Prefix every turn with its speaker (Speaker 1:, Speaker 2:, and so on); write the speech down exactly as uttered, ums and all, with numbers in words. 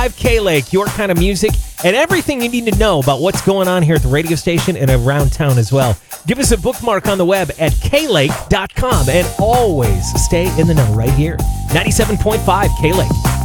Speaker 1: five K-Lake, your kind of music, and everything you need to know about what's going on here at the radio station and around town as well. Give us a bookmark on the web at k lake dot com, and always stay in the know right here. ninety-seven point five K-Lake.